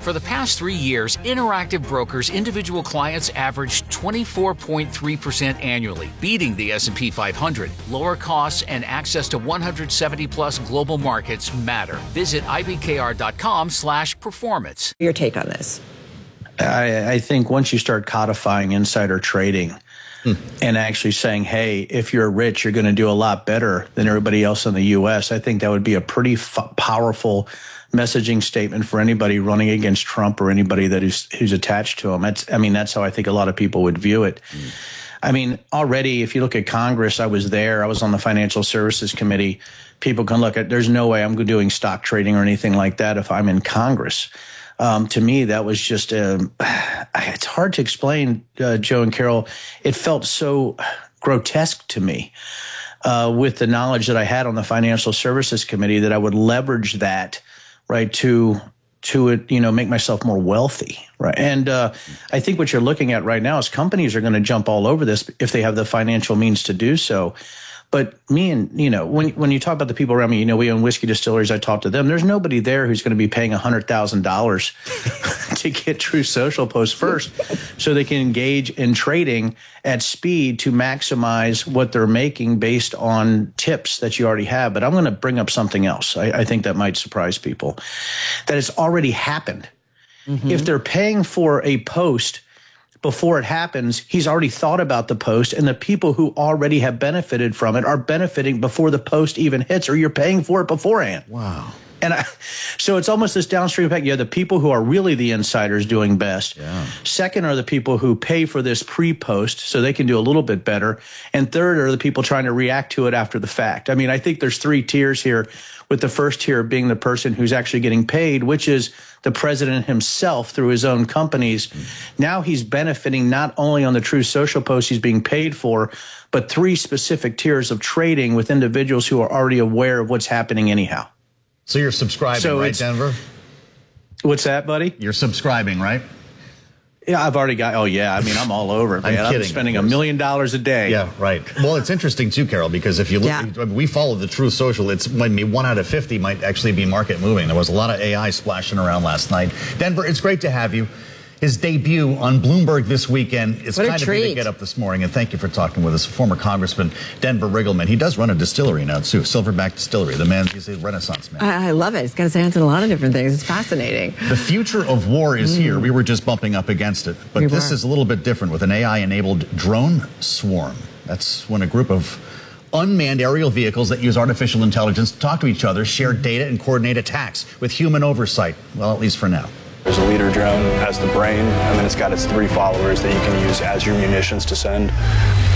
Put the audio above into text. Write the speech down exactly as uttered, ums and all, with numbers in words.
For the past three years, Interactive Brokers individual clients averaged twenty-four point three percent annually, beating the S and P five hundred. Lower costs and access to one hundred seventy plus global markets matter. Visit I B K R dot com slash performance. Your take on this? I, I think once you start codifying insider trading hmm. and actually saying, hey, if you're rich, you're going to do a lot better than everybody else in the U S, I think that would be a pretty f- powerful messaging statement for anybody running against Trump or anybody that is who's attached to him. That's, I mean, that's how I think a lot of people would view it. Mm. I mean, already, if you look at Congress, I was there. I was on the Financial Services Committee. People can look at, there's no way I'm doing stock trading or anything like that if I'm in Congress. Um, to me, that was just, a, it's hard to explain, uh, Joe and Carol. It felt so grotesque to me uh, with the knowledge that I had on the Financial Services Committee that I would leverage that right, to, to it, you know, make myself more wealthy, right? And uh, I think what you're looking at right now is companies are going to jump all over this if they have the financial means to do so. But me and, you know, when when you talk about the people around me, you know, we own whiskey distilleries, I talk to them. There's nobody there who's going to be paying one hundred thousand dollars to get Truth Social posts first so they can engage in trading at speed to maximize what they're making based on tips that you already have. But I'm going to bring up something else. I, I think that might surprise people, that it's already happened. Mm-hmm. If they're paying for a post before it happens, he's already thought about the post, and the people who already have benefited from it are benefiting before the post even hits, or you're paying for it beforehand. Wow. And I, so it's almost this downstream effect. You have the people who are really the insiders doing best. Yeah. Second are the people who pay for this pre-post so they can do a little bit better. And third are the people trying to react to it after the fact. I mean, I think there's three tiers here, with the first tier being the person who's actually getting paid, which is the president himself through his own companies. Mm-hmm. Now he's benefiting not only on the Truth Social posts he's being paid for, but three specific tiers of trading with individuals who are already aware of what's happening anyhow. So you're subscribing, so right, Denver? What's that, buddy? You're subscribing, right? Yeah, I've already got, oh, yeah. I mean, I'm all over it, man. I'm, kidding, I'm spending a million dollars a day. Yeah, right. Well, it's interesting, too, Carol, because if you look, yeah. we follow the Truth Social. It's maybe one out of fifty might actually be market moving. There was a lot of A I splashing around last night. Denver, it's great to have you. His debut on Bloomberg this weekend. It's what kind of treat. to get up this morning, and thank you for talking with us. Former Congressman Denver Riggleman. He does run a distillery now, too, Silverback Distillery. The man, he's a Renaissance man. I, I love it. It's got his hands in a lot of different things. It's fascinating. The future of war is mm. here. We were just bumping up against it. But we this were. is a little bit different with an A I-enabled drone swarm. That's when a group of unmanned aerial vehicles that use artificial intelligence to talk to each other, share data, and coordinate attacks with human oversight. Well, at least for now. There's a leader drone, has the brain, and then it's got its three followers that you can use as your munitions to send.